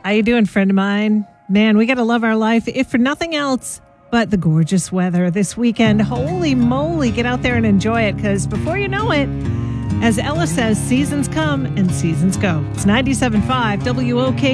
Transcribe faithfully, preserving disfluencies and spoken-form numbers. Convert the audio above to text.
How you doing, friend of mine? Man, we got to love our life, if for nothing else but the gorgeous weather this weekend. Holy moly, get out there and enjoy it, because before you know it, as Ella says, seasons come and seasons go. It's ninety-seven point five W O K